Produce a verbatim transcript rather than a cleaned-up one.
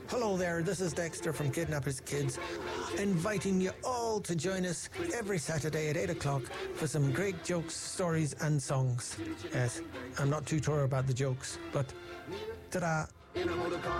Hello there, this is Dexter from Kidnappers Kids, inviting you all to join us every Saturday at eight o'clock for some great jokes, stories and songs. Yes, I'm not too sure about the jokes, but ta-da!